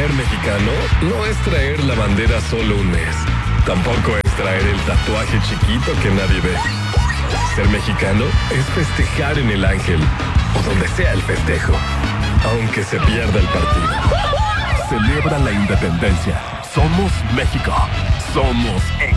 Ser mexicano no es traer la bandera solo un mes. Tampoco es traer el tatuaje chiquito que nadie ve. Ser mexicano es festejar en el Ángel o donde sea el festejo, aunque se pierda el partido. Celebra la independencia. Somos México. Somos